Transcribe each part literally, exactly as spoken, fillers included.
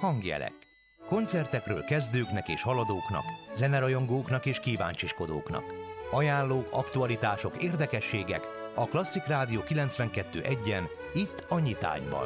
Hangjelek. Koncertekről kezdőknek és haladóknak, zenerajongóknak és kíváncsiskodóknak. Ajánlók, aktualitások, érdekességek a Klasszik Rádió kilencvenkettő egyen, itt a Nyitányban.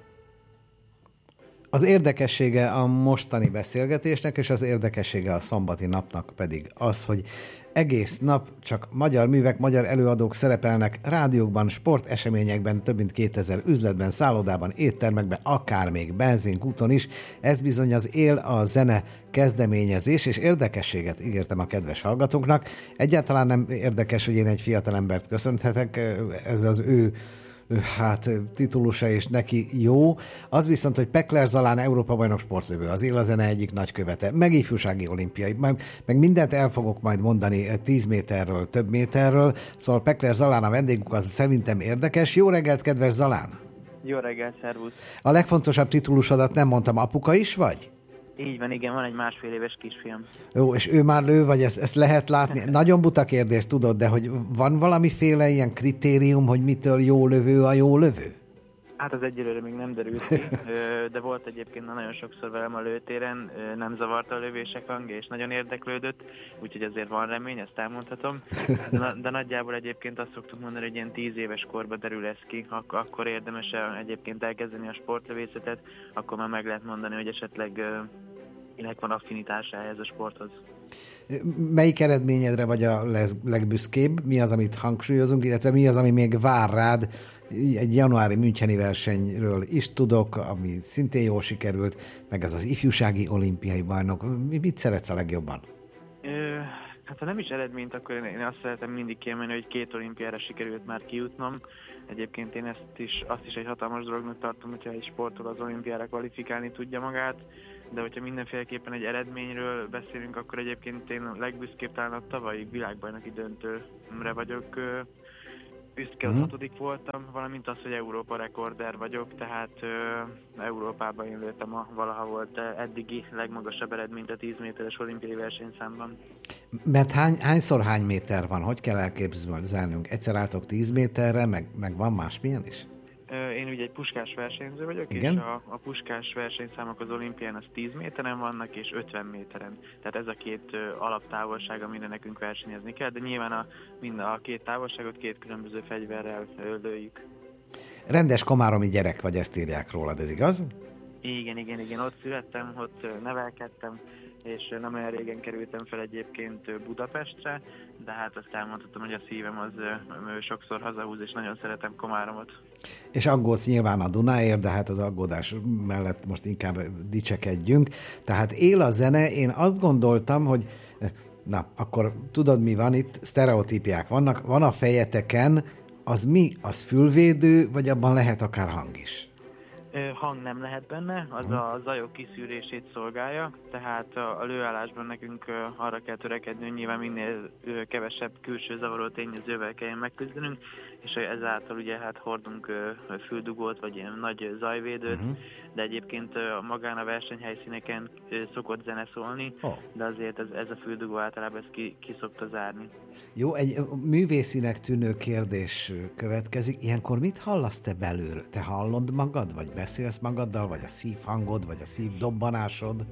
Az érdekessége a mostani beszélgetésnek, és az érdekessége a szombati napnak pedig az, hogy egész nap csak magyar művek, magyar előadók szerepelnek rádiókban, sporteseményekben, több mint kétezer üzletben, szállodában, éttermekben, akár még benzinkúton is. Ez bizony az él a zene kezdeményezés, és érdekességet ígértem a kedves hallgatóknak. Egyáltalán nem érdekes, hogy én egy fiatalembert köszönhetek, ez az ő hát titulusa és neki jó. Az viszont, hogy Pekler Zalán Európa-bajnok sportlövő, az él a zene egyik nagykövete, meg ifjúsági olimpiai, meg, meg mindent el fogok majd mondani tíz méterről, több méterről, szóval Pekler Zalán a vendégünk, az szerintem érdekes. Jó reggelt, kedves Zalán! Jó reggelt, szervusz! A legfontosabb titulusodat nem mondtam, apuka is vagy? Így van, igen, van egy másfél éves kisfiam. Jó, és ő már lő, vagy ezt, ezt lehet látni? Nagyon buta kérdés, tudod, de hogy van valamiféle ilyen kritérium, hogy mitől jó lövő a jó lövő? Hát az egyelőre még nem derült ki, de volt egyébként nagyon sokszor velem a lőtéren, nem zavarta a lövések hangja, és nagyon érdeklődött, úgyhogy azért van remény, ezt elmondhatom. De, de nagyjából egyébként azt szoktuk mondani, hogy ilyen tíz éves korba derül ez ki, Ak- akkor érdemes egyébként elkezdeni a sportlövészetet, akkor már meg lehet mondani, hogy esetleg kinek van affinitása ehhez a sporthoz. Melyik eredményedre vagy a legbüszkébb? Mi az, amit hangsúlyozunk, illetve mi az, ami még vár rád? Egy januári müncheni versenyről is tudok, ami szintén jól sikerült, meg az az ifjúsági olimpiai bajnok. Mit szeretsz a legjobban? Ö, hát ha nem is eredményt, akkor én azt szeretem mindig kiemelni, hogy két olimpiára sikerült már kijutnom. Egyébként én ezt is, azt is egy hatalmas dolognak tartom, hogyha egy sportol az olimpiára kvalifikálni tudja magát, de hogyha mindenféleképpen egy eredményről beszélünk, akkor egyébként én a legbüszkébb talán a tavalyi világbajnoki döntőre vagyok büszke, az hatodik voltam, valamint az, hogy Európa rekorder vagyok, tehát uh, Európában én lőttem a valaha volt eddigi legmagasabb eredményt a tíz méteres olimpiai versenyszámban. Mert hány, hányszor hány méter van? Hogy kell elképzelnünk? Egyszer álltok tíz méterre, meg, meg van másmilyen is? Én ugye egy puskás versenyző vagyok, igen? És a, a puskás versenyszámok az olimpián az tíz méteren vannak, és ötven méteren. Tehát ez a két uh, alaptávolság, amire nekünk versenyezni kell, de nyilván a, mind a két távolságot két különböző fegyverrel lőjük. Rendes komáromi gyerek vagy, ezt írják rólad, ez igaz? Igen, igen, igen, ott születtem, ott nevelkedtem, és nem olyan régen kerültem fel egyébként Budapestre, de hát azt elmondhatom, hogy a szívem az sokszor hazahúz, és nagyon szeretem Komáromot. És aggódsz nyilván a Dunáért, de hát az aggódás mellett most inkább dicsekedjünk. Tehát él a zene, én azt gondoltam, hogy na, akkor tudod mi van itt, sztereotípiák vannak, van a fejeteken, az mi? Az fülvédő, vagy abban lehet akár hang is? Hang nem lehet benne, az a zajok kiszűrését szolgálja, tehát a lőállásban nekünk arra kell törekedni, hogy nyilván minél kevesebb külső zavaró tényezővel kelljen megküzdenünk, és ezáltal ugye hát hordunk füldugót, vagy ilyen nagy zajvédőt, uh-huh. de egyébként magán a versenyhelyszíneken szokott zene szólni, oh. de azért ez, ez a füldugó általában ezt ki, ki szokta zárni. Jó, egy művészinek tűnő kérdés következik. Ilyenkor mit hallasz te belülről? Te hallod magad, vagy beszélsz magaddal, vagy a szívhangod, vagy a szívdobbanásod?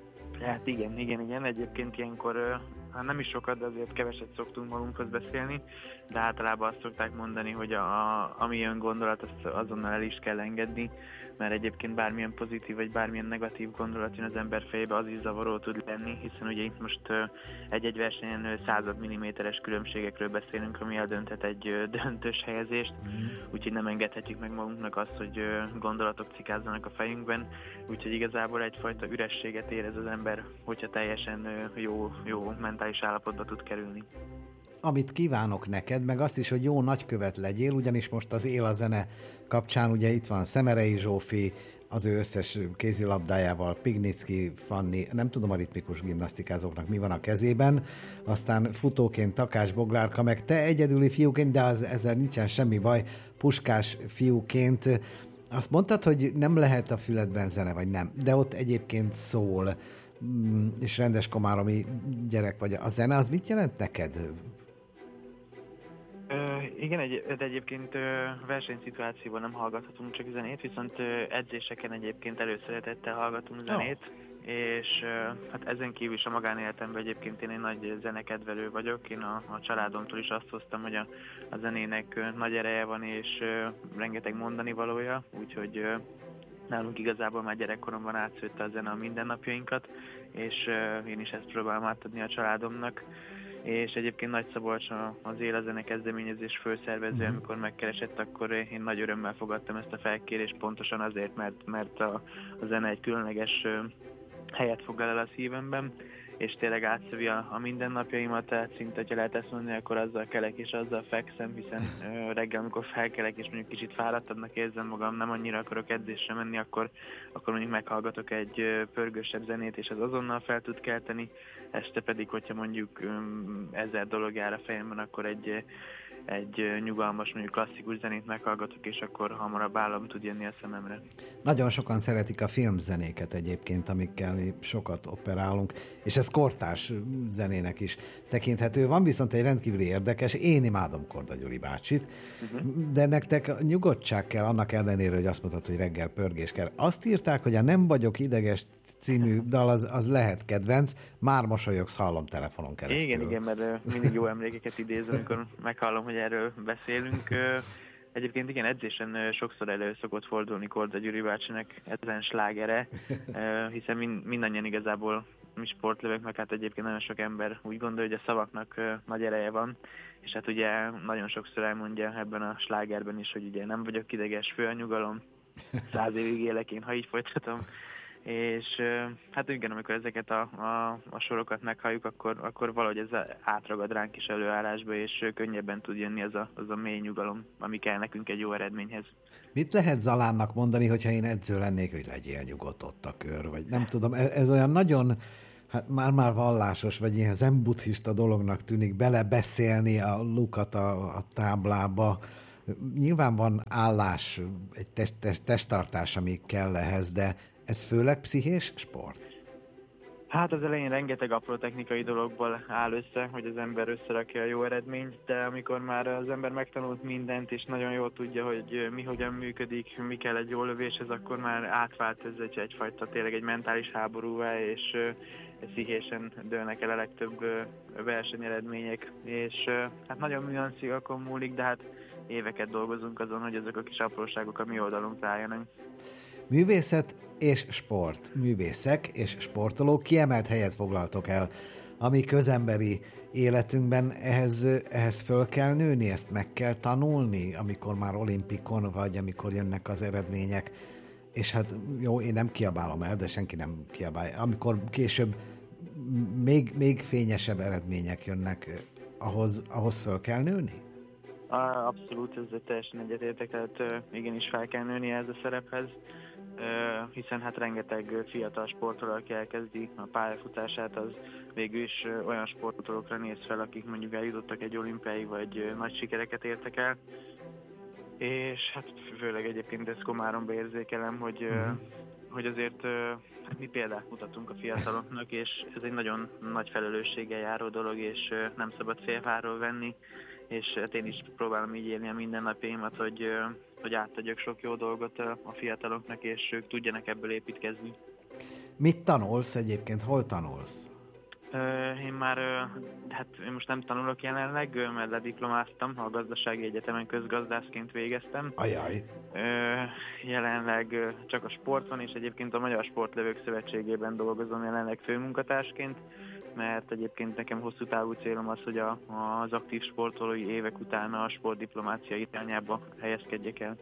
Hát igen, igen, igen. Egyébként ilyenkor hát nem is sokat, de azért keveset szoktunk magunkhoz beszélni, de általában azt szokták mondani, hogy a, a, ami jön gondolat, azt azonnal el is kell engedni, mert egyébként bármilyen pozitív vagy bármilyen negatív gondolat jön az ember fejébe, az is zavaró tud lenni, hiszen ugye itt most egy-egy versenyen század milliméteres különbségekről beszélünk, ami eldönthet egy döntős helyezést, mm. úgyhogy nem engedhetjük meg magunknak azt, hogy gondolatok cikázzanak a fejünkben, úgyhogy igazából egyfajta ürességet érez az ember, hogyha teljesen jó, jó mentális állapotba tud kerülni. Amit kívánok neked, meg azt is, hogy jó nagykövet legyél, ugyanis most az Él a zene kapcsán ugye itt van Szemerei Zsófi, az ő összes kézilabdájával, Pignicki Fanni, nem tudom a ritmikus gimnasztikázóknak mi van a kezében, aztán futóként Takás Boglárka, meg te egyedüli fiúként, de az, ezzel nincsen semmi baj, Puskás fiúként. Azt mondtad, hogy nem lehet a füledben zene, vagy nem, de ott egyébként szól, és rendes komáromi gyerek vagy. A zene az mit jelent neked? Ö, igen, egy, de egyébként ö, versenyszituációban nem hallgathatunk csak zenét, viszont ö, edzéseken egyébként előszeretettel hallgatunk zenét, oh. és ö, hát ezen kívül is a magánéletemben egyébként én egy nagy zenekedvelő vagyok. Én a, a családomtól is azt hoztam, hogy a, a zenének ö, nagy ereje van, és ö, rengeteg mondani valója, úgyhogy ö, nálunk igazából már gyerekkoromban átszőtte a zene a mindennapjainkat, és ö, én is ezt próbálom átadni a családomnak. És egyébként Nagy Szabolcs az Élazene kezdeményezés főszervező, amikor megkeresett, akkor én nagy örömmel fogadtam ezt a felkérést, pontosan azért, mert, mert a, a zene egy különleges helyet foglal el a szívemben, és tényleg átszövi a, a mindennapjaimat, tehát szinte, ha lehet ezt mondani, akkor azzal kelek és azzal fekszem, hiszen ö, reggel, amikor felkelek és mondjuk kicsit fáradtabbnak érzem magam, nem annyira akarok edzésre menni, akkor, akkor mondjuk meghallgatok egy ö, pörgősebb zenét, és az azonnal fel tud kelteni, este pedig, hogyha mondjuk ö, ezer dolog jár a fejemben, akkor egy egy nyugalmas, mondjuk klasszikus zenét meghallgatok, és akkor hamarabb állam tud jönni a szememre. Nagyon sokan szeretik a filmzenéket egyébként, amikkel sokat operálunk, és ez kortárs zenének is tekinthető. Van viszont egy rendkívüli érdekes, én imádom Korda Gyuri bácsit, uh-huh. de nektek nyugodtság kell annak ellenére, hogy azt mondtad, hogy reggel pörgés kell. Azt írták, hogy a Nem vagyok ideges című dal az, az lehet kedvenc, már mosolyogsz, hallom telefonon keresztül. Igen, igen, mert mindig jó emlékeket idézem, amikor meghallom, hogy erről beszélünk. Egyébként igen, edzésen sokszor elő szokott fordulni Korda Gyuri bácsinak ezen slágere, hiszen mindannyian igazából mi sportlövők, meg hát egyébként nagyon sok ember úgy gondolja, hogy a szavaknak nagy ereje van, és hát ugye nagyon sokszor elmondja ebben a slágerben is, hogy ugye nem vagyok ideges, fő a nyugalom, száz évig élek én, ha így folytatom. És hát igen, amikor ezeket a, a, a sorokat meghalljuk, akkor, akkor valahogy ez átragad ránk is előállásba, és könnyebben tud jönni az a, az a mély nyugalom, ami kell nekünk egy jó eredményhez. Mit lehet Zalánnak mondani, hogyha én edző lennék, hogy legyél nyugodt ott a kör, vagy nem tudom, ez, ez olyan nagyon, hát már-már vallásos, vagy ilyen zen-buddhista dolognak tűnik belebeszélni a lukat a, a táblába. Nyilván van állás, egy test, test, testtartás, ami kell ehhez, de ez főleg pszichés sport? Hát az elején rengeteg apró technikai dologból áll össze, hogy az ember összerakja a jó eredményt, de amikor már az ember megtanult mindent, és nagyon jól tudja, hogy mi hogyan működik, mi kell egy jó lövéshez, akkor már átvált ez egy, egyfajta tényleg egy mentális háborúvá, és pszichésen dőlnek el a legtöbb versenyeredmények, és hát nagyon nüanszikon múlik, de hát éveket dolgozunk azon, hogy ezek a kis apróságok a mi oldalunkra álljanak. Művészet és sport. Művészek és sportolók kiemelt helyet foglaltok el a mi közemberi életünkben. Ehhez, ehhez föl kell nőni, ezt meg kell tanulni, amikor már olimpikon vagy, amikor jönnek az eredmények. És hát jó, én nem kiabálom el, de senki nem kiabálja. Amikor később még, még fényesebb eredmények jönnek, ahhoz, ahhoz föl kell nőni? Abszolút, ezzel teljesen egyetértek, tehát igenis fel kell nőni ez a szerephez, hiszen hát rengeteg fiatal sportoló, aki elkezdi a pályafutását, az végül is olyan sportolókra néz fel, akik mondjuk eljutottak egy olimpiai vagy nagy sikereket értek el, és hát főleg egyébként ezt Komáromba érzékelem, hogy, uh-huh. hogy azért hát mi példát mutatunk a fiataloknak, és ez egy nagyon nagy felelősséggel járó dolog, és nem szabad félváról venni, és hát én is próbálom így élni a mindennapjaimat, hogy, hogy átadjak sok jó dolgot a fiataloknak, és ők tudjanak ebből építkezni. Mit tanulsz egyébként? Hol tanulsz? Én már, hát én most nem tanulok jelenleg, mert lediplomáztam, a Gazdasági Egyetemen közgazdászként végeztem. Ajaj! Jelenleg csak a sport van, és egyébként a Magyar Sportlövők Szövetségében dolgozom jelenleg főmunkatársként, mert egyébként nekem hosszú távú célom az, hogy a, az aktív sportolói évek után a sportdiplomácia irányába helyezkedjek el.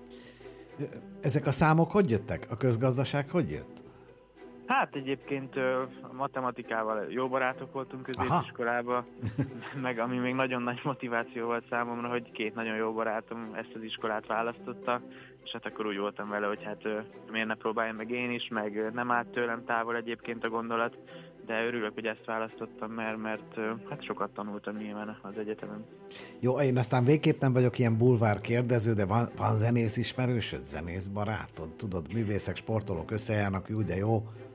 Ezek a számok hogy jöttek? A közgazdaság hogy jött? Hát egyébként a matematikával jó barátok voltunk középiskolában, meg ami még nagyon nagy motiváció volt számomra, hogy két nagyon jó barátom ezt az iskolát választotta, és hát akkor úgy voltam vele, hogy hát miért ne próbáljam meg én is, meg nem állt tőlem távol egyébként a gondolat, de örülök, hogy ezt választottam, mert, mert hát sokat tanultam nyilván az egyetemen. Jó, én aztán végképp nem vagyok ilyen bulvár kérdező, de van, van zenész ismerősöd, zenész barátod? Tudod, művészek, sportolók összejárnak, jó, de jó?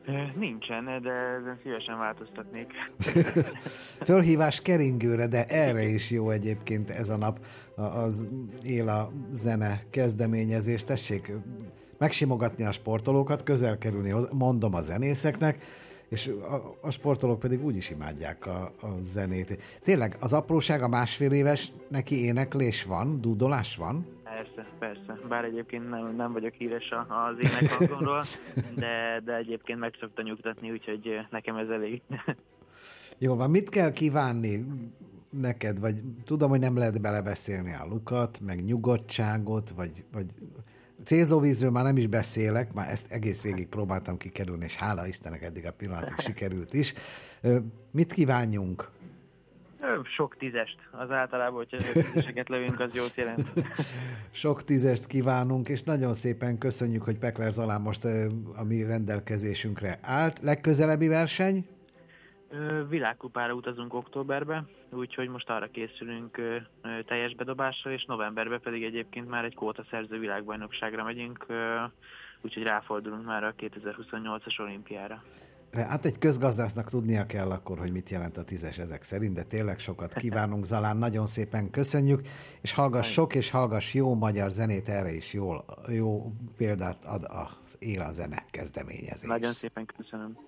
Nincsen, de ezen szívesen változtatnék. Fölhívás keringőre, de erre is jó egyébként ez a nap az Él a zene kezdeményezés. Tessék megsimogatni a sportolókat, közel kerülni, mondom a zenészeknek, és a, a sportolók pedig úgy is imádják a, a zenét. Tényleg az apróság, a másfél éves, neki éneklés van, dúdolás van? Persze, persze. Bár egyébként nem, nem vagyok híres az énekhangomról, de, de egyébként meg szokta nyugtatni, úgyhogy nekem ez elég. Jól van, mit kell kívánni neked? Vagy tudom, hogy nem lehet belebeszélni a lukat, meg nyugodtságot, vagy, vagy célzóvízről már nem is beszélek, már ezt egész végig próbáltam kikerülni, és hála Istennek eddig a pillanatig sikerült is. Mit kívánjunk? Sok tízest. Az általában, hogyha tízeseket lövünk, az jót jelent. Sok tízest kívánunk, és nagyon szépen köszönjük, hogy Pekler Zalán most a mi rendelkezésünkre állt. Legközelebbi verseny? Világkupára utazunk októberbe, úgyhogy most arra készülünk teljes bedobással, és novemberben pedig egyébként már egy kvótaszerző világbajnokságra megyünk, úgyhogy ráfordulunk már a kétezer-huszonnyolcas olimpiára. Hát egy közgazdásznak tudnia kell akkor, hogy mit jelent a tízes ezek szerint, de tényleg sokat kívánunk, Zalán, nagyon szépen köszönjük, és hallgass sok, és hallgass jó magyar zenét, erre is jól, jó példát ad az Él a zene kezdeményezés. Nagyon szépen köszönöm.